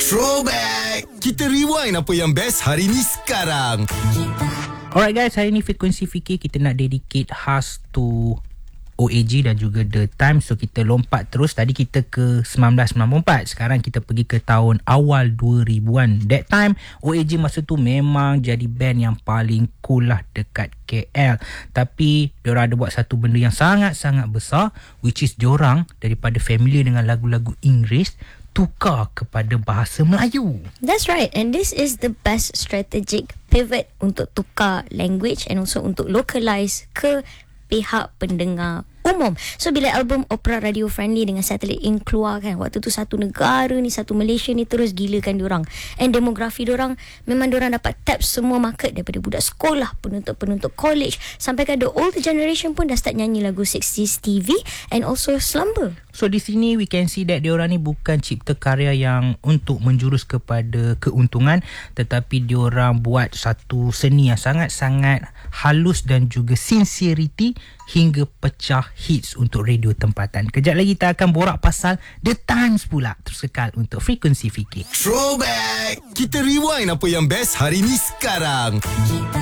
Throwback. Kita rewind apa yang best hari ni sekarang. Alright guys, hari ni Frekuensi Fikir kita nak dedicate khas to OAG dan juga The Time. So kita lompat terus. Tadi kita ke 1994. Sekarang kita pergi ke tahun awal 2000-an. That time OAG masa tu memang jadi band yang paling cool lah dekat KL. Tapi diorang ada buat satu benda yang sangat-sangat besar, which is diorang daripada familiar dengan lagu-lagu Inggeris tukar kepada bahasa Melayu. That's right, and this is the best strategic pivot untuk tukar language and also untuk localize ke pihak pendengar umum. So bila album Opera Radio Friendly dengan Satellite Inc keluar kan, waktu tu satu negara ni, satu Malaysia ni terus gilakan diorang. And demografi diorang, memang diorang dapat tap semua market, daripada budak sekolah, penuntut college, sampai ke the older generation pun dah start nyanyi lagu 60s TV and also Slumber. So di sini we can see that diorang ni bukan cipta karya yang untuk menjurus kepada keuntungan, tetapi diorang buat satu seni yang sangat-sangat halus dan juga sincerity hingga pecah hits untuk radio tempatan. Kejap lagi kita akan borak pasal The Times pula. Terus kekal untuk Frekuensi Fikir. Throwback. Kita rewind apa yang best hari ni sekarang.